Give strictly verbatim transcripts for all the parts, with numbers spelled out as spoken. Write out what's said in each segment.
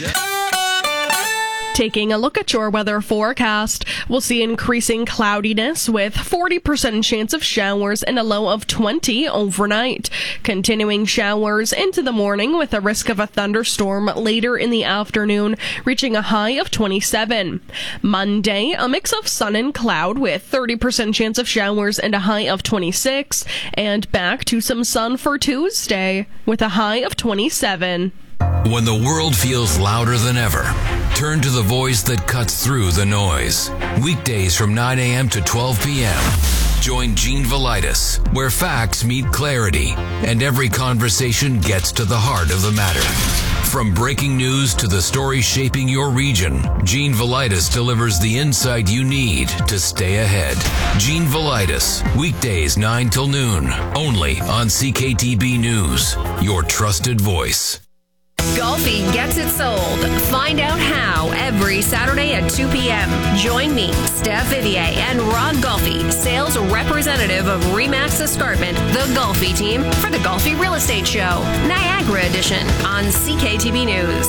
Taking a look at your weather forecast, we'll see increasing cloudiness with forty percent chance of showers and a low of twenty overnight. Continuing showers into the morning with a risk of a thunderstorm later in the afternoon, reaching a high of twenty-seven. Monday, a mix of sun and cloud with thirty percent chance of showers and a high of twenty-six. And back to some sun for Tuesday with a high of twenty-seven. When the world feels louder than ever, turn to the voice that cuts through the noise. Weekdays from nine a.m. to twelve p.m. Join Gene Velitis, where facts meet clarity and every conversation gets to the heart of the matter. From breaking news to the stories shaping your region, Gene Velitis delivers the insight you need to stay ahead. Gene Velitis, weekdays nine till noon, only on C K T B News, your trusted voice. Golfi gets it sold. Find out how every Saturday at two p.m. Join me, Steph Vivier, and Rod Golfi, sales representative of Remax Escarpment, the Golfi team, for the Golfi Real Estate Show, Niagara Edition on C K T B News.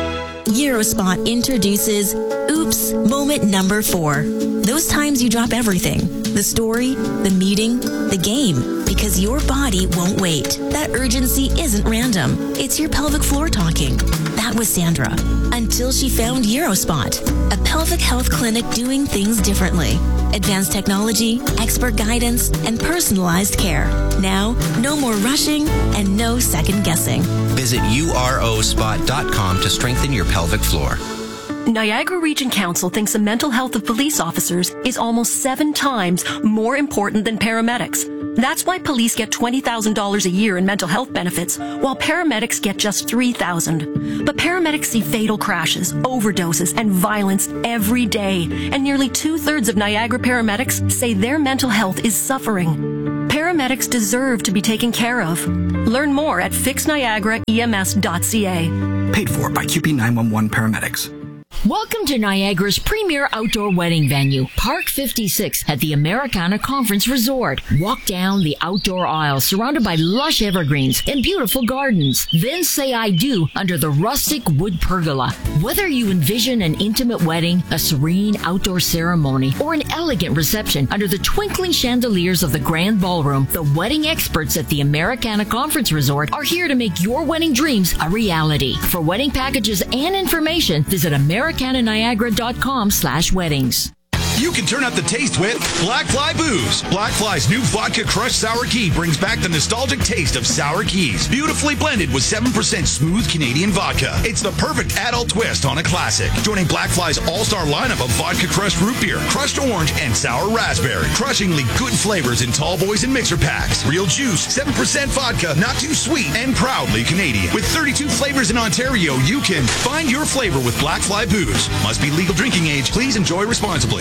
Eurospot introduces Oops Moment Number Four. Those times you drop everything. The story, the meeting, the game. Because your body won't wait. That urgency isn't random. It's your pelvic floor talking. That was Sandra. Until she found Eurospot, a pelvic health clinic doing things differently. Advanced technology, expert guidance, and personalized care. Now, no more rushing and no second guessing. Visit U R O spot dot com to strengthen your pelvic floor. Niagara Region Council thinks the mental health of police officers is almost seven times more important than paramedics. That's why police get twenty thousand dollars a year in mental health benefits, while paramedics get just three thousand dollars. But paramedics see fatal crashes, overdoses, and violence every day, and nearly two-thirds of Niagara paramedics say their mental health is suffering. Paramedics deserve to be taken care of. Learn more at fix niagara E M S dot C A. Paid for by Q P nine one one Paramedics. Welcome to Niagara's premier outdoor wedding venue, Park fifty-six at the Americana Conference Resort. Walk down the outdoor aisle surrounded by lush evergreens and beautiful gardens. Then say I do under the rustic wood pergola. Whether you envision an intimate wedding, a serene outdoor ceremony, or an elegant reception under the twinkling chandeliers of the grand ballroom, the wedding experts at the Americana Conference Resort are here to make your wedding dreams a reality. For wedding packages and information, visit Americana Niagara dot com slash weddings. You can turn up the taste with Black Fly Booze. Black Fly's new Vodka Crushed Sour Key brings back the nostalgic taste of sour keys, beautifully blended with seven percent smooth Canadian vodka. It's the perfect adult twist on a classic. Joining Black Fly's all-star lineup of Vodka Crushed Root Beer, Crushed Orange, and Sour Raspberry. Crushingly good flavors in tall boys and mixer packs. Real juice, seven percent vodka, not too sweet, and proudly Canadian. With thirty-two flavors in Ontario, you can find your flavor with Black Fly Booze. Must be legal drinking age. Please enjoy responsibly.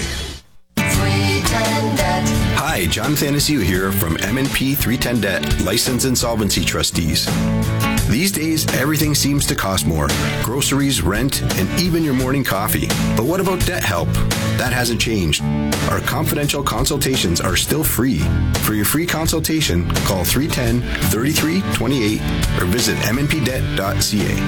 Hi, John Thanasiu here from M and P three ten Debt, License Insolvency Trustees. These days, everything seems to cost more. Groceries, rent, and even your morning coffee. But what about debt help? That hasn't changed. Our confidential consultations are still free. For your free consultation, call three one zero, three three two eight or visit m n p debt dot c a.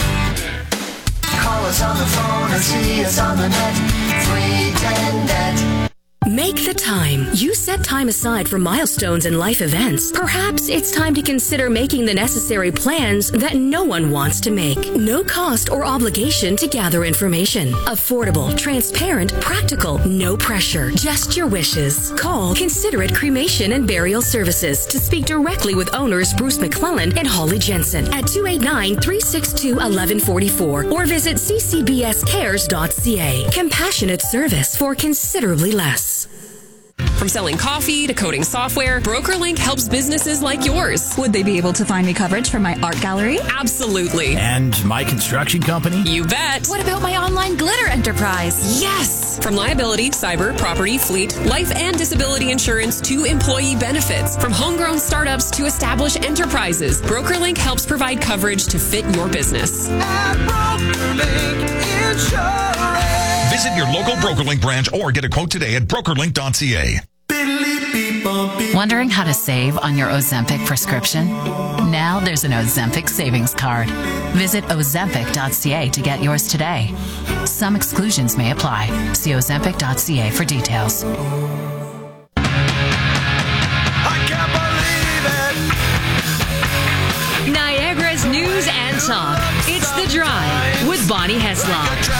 Call us on the phone or see us on the net. three ten Debt. Make the time. You set time aside for milestones and life events. Perhaps it's time to consider making the necessary plans that no one wants to make. No cost or obligation to gather information. Affordable, transparent, practical, no pressure. Just your wishes. Call Considerate Cremation and Burial Services to speak directly with owners Bruce McClellan and Holly Jensen at two eight nine, three six two, one one four four or visit c c b s cares dot c a. Compassionate service for considerably less. From selling coffee to coding software, BrokerLink helps businesses like yours. Would they be able to find me coverage for my art gallery? Absolutely. And my construction company? You bet. What about my online glitter enterprise? Yes! From liability, cyber, property, fleet, life and disability insurance to employee benefits. From homegrown startups to established enterprises, BrokerLink helps provide coverage to fit your business. At BrokerLink Insurance. Visit your local BrokerLink branch or get a quote today at broker link dot c a. Wondering how to save on your Ozempic prescription? Now there's an Ozempic savings card. Visit ozempic dot c a to get yours today. Some exclusions may apply. See ozempic dot c a for details. Niagara's news and talk. It's The Drive with Bonnie Heslop.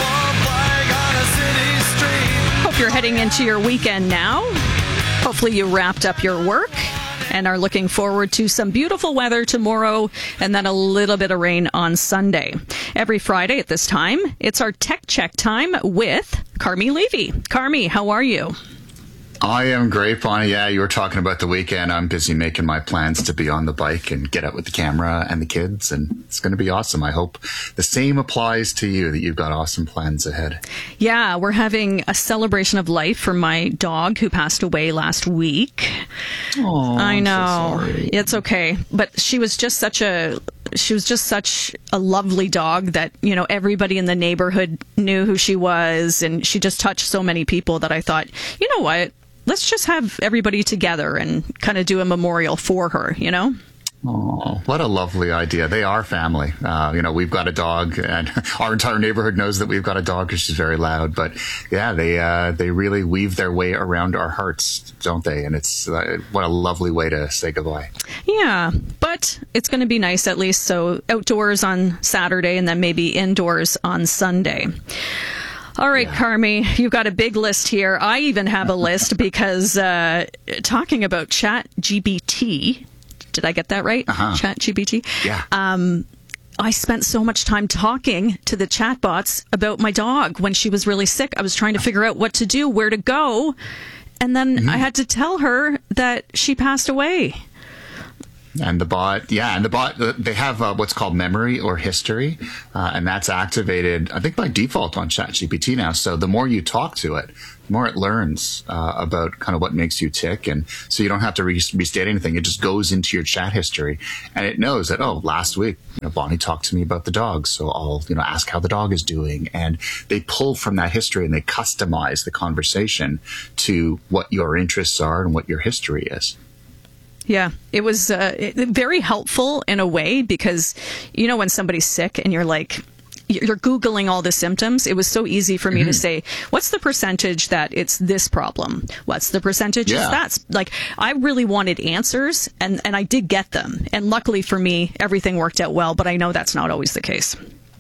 Hope you're heading into your weekend now. Hopefully you wrapped up your work and are looking forward to some beautiful weather tomorrow and then a little bit of rain on Sunday. Every Friday at this time, it's our Tech Check time with Carmi Levy. Carmi, how are you? I am great, Bonnie. Yeah, you were talking about the weekend. I'm busy making my plans to be on the bike and get out with the camera and the kids, and it's going to be awesome. I hope the same applies to you, that you've got awesome plans ahead. Yeah, we're having a celebration of life for my dog who passed away last week. Oh, I know. I'm so sorry. It's okay. But she was just such a she was just such a lovely dog that, you know, everybody in the neighborhood knew who she was, and she just touched so many people that I thought, you know what? Let's just have everybody together and kind of do a memorial for her, you know? Oh, what a lovely idea. They are family. Uh, you know, we've got a dog, and our entire neighborhood knows that we've got a dog because she's very loud. But yeah, they uh, they really weave their way around our hearts, don't they? And it's uh, what a lovely way to say goodbye. Yeah, but it's going to be nice at least. So outdoors on Saturday and then maybe indoors on Sunday. All right, yeah. Carmi, you've got a big list here. I even have a list because uh, talking about Chat G P T, did I get that right? Uh-huh. Chat G P T? Yeah. Um, I spent so much time talking to the chatbots about my dog when she was really sick. I was trying to figure out what to do, where to go. And then mm-hmm. I had to tell her that she passed away. And the bot, yeah, and the bot, they have uh, what's called memory or history, uh, and that's activated, I think, by default on ChatGPT now. So the more you talk to it, the more it learns uh, about kind of what makes you tick. And so you don't have to re- restate anything. It just goes into your chat history, and it knows that, oh, last week, you know, Bonnie talked to me about the dog, so I'll, you know, ask how the dog is doing. And they pull from that history and they customize the conversation to what your interests are and what your history is. Yeah, it was uh, it, very helpful in a way because, you know, when somebody's sick and you're like, you're Googling all the symptoms, it was so easy for me mm-hmm. to say, what's the percentage that it's this problem? What's the percentage yeah. is that's like, I really wanted answers and, and I did get them. And luckily for me, everything worked out well, but I know that's not always the case.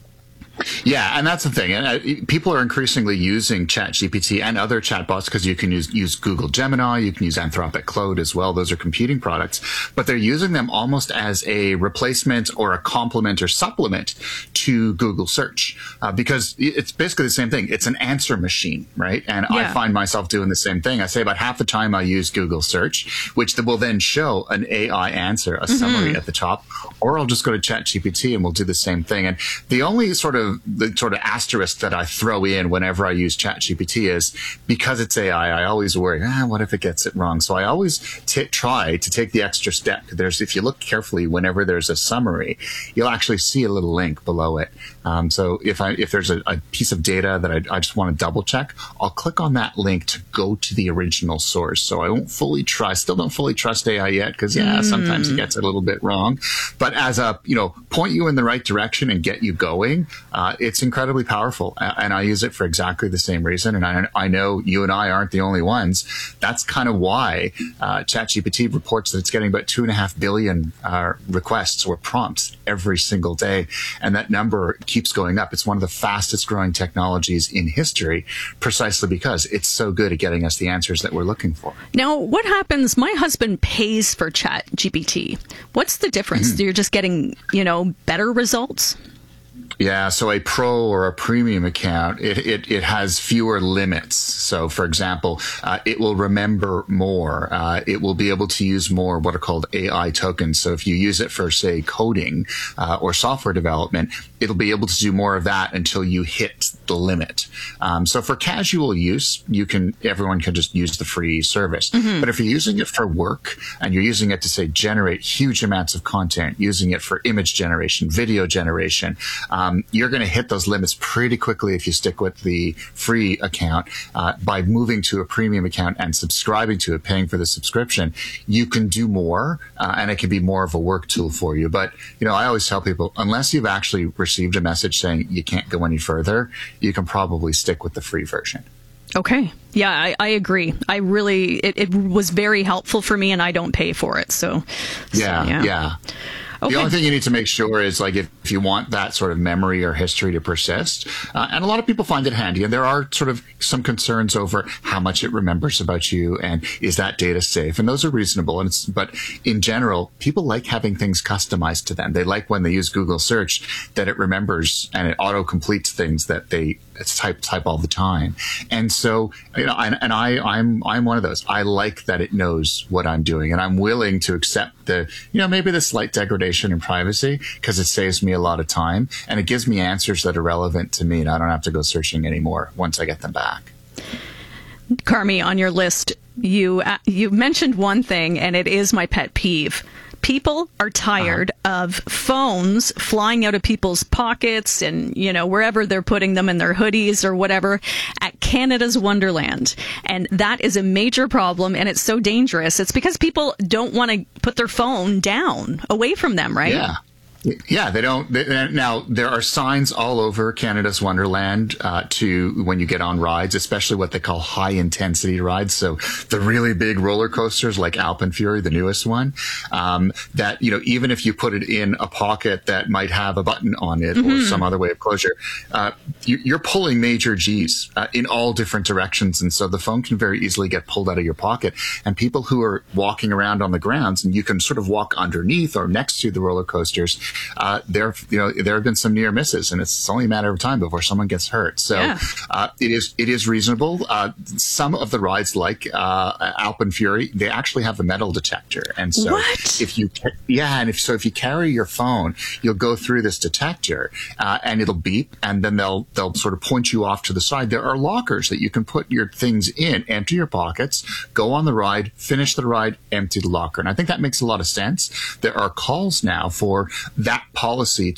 Yeah, and that's the thing. And uh, people are increasingly using ChatGPT and other chatbots because you can use, use Google Gemini, you can use Anthropic Claude as well. Those are competing products, but they're using them almost as a replacement or a complement or supplement to Google search uh, because it's basically the same thing. It's an answer machine, right? And yeah. I find myself doing the same thing. I say about half the time I use Google search, which will then show an A I answer, a summary mm-hmm. at the top, or I'll just go to ChatGPT and we'll do the same thing. And the only sort of the sort of asterisk that I throw in whenever I use ChatGPT is because it's A I, I always worry, ah, what if it gets it wrong? So I always t- try to take the extra step. There's, if you look carefully, whenever there's a summary, you'll actually see a little link below it. Um, so if I, if there's a, a piece of data that I, I just want to double check, I'll click on that link to go to the original source. So I won't fully trust, still don't fully trust A I yet because yeah, mm. sometimes it gets a little bit wrong. But as a, you know, point you in the right direction and get you going, uh, it's incredibly powerful. And I use it for exactly the same reason. And I, I know you and I aren't the only ones. That's kind of why uh, ChatGPT reports that it's getting about two and a half billion uh, requests or prompts every single day. And that number keeps going up. It's one of the fastest growing technologies in history precisely because it's so good at getting us the answers that we're looking for. Now, what happens? My husband pays for ChatGPT. What's the difference? Mm-hmm. You're just getting, you know, better results? Yeah, so a pro or a premium account, it, it, it has fewer limits. So, for example, uh, it will remember more. Uh, it will be able to use more what are called A I tokens. So if you use it for, say, coding uh, or software development, it'll be able to do more of that until you hit the limit. Um, so for casual use, you can everyone can just use the free service. Mm-hmm. But if you're using it for work and you're using it to, say, generate huge amounts of content, using it for image generation, video generation, um, you're going to hit those limits pretty quickly if you stick with the free account. Uh, by moving to a premium account and subscribing to it, paying for the subscription, you can do more, uh, and it can be more of a work tool for you. But, you know, I always tell people, unless you've actually received a message saying you can't go any further, you can probably stick with the free version. Okay. Yeah, I, I agree. I really, it, it was very helpful for me, and I don't pay for it. So, yeah, so, yeah. yeah. Okay. The only thing you need to make sure is, like, if, if you want that sort of memory or history to persist, uh, and a lot of people find it handy, and there are sort of some concerns over how much it remembers about you, and is that data safe? And those are reasonable. And it's, but in general, people like having things customized to them. They like when they use Google search that it remembers and it auto completes things that they type type all the time. And so, you know, and, and I, I'm I'm one of those. I like that it knows what I'm doing, and I'm willing to accept the, you know, maybe the slight degradation in privacy because it saves me a lot of time and it gives me answers that are relevant to me, and I don't have to go searching anymore once I get them back. Carmi, on your list, you uh, you mentioned one thing, and it is my pet peeve. People are tired uh-huh. of phones flying out of people's pockets and, you know, wherever they're putting them in their hoodies or whatever at Canada's Wonderland. And that is a major problem, and it's so dangerous. It's because people don't want to put their phone down away from them, right? Yeah. Yeah, they don't. They, now, there are signs all over Canada's Wonderland uh, to when you get on rides, especially what they call high intensity rides. So the really big roller coasters like Alpenfury, the newest one, um, that, you know, even if you put it in a pocket that might have a button on it mm-hmm. or some other way of closure, uh, you, you're pulling major G's uh, in all different directions. And so the phone can very easily get pulled out of your pocket. And people who are walking around on the grounds, and you can sort of walk underneath or next to the roller coasters, Uh, there, you know, there have been some near misses, and it's only a matter of time before someone gets hurt. So yeah. uh, it is it is reasonable. Uh, some of the rides, like uh, Alpenfury, they actually have a metal detector, and so what? if you yeah, and if so, if you carry your phone, you'll go through this detector, uh, and it'll beep, and then they'll they'll sort of point you off to the side. There are lockers that you can put your things in, empty your pockets, go on the ride, finish the ride, empty the locker, and I think that makes a lot of sense. There are calls now for that policy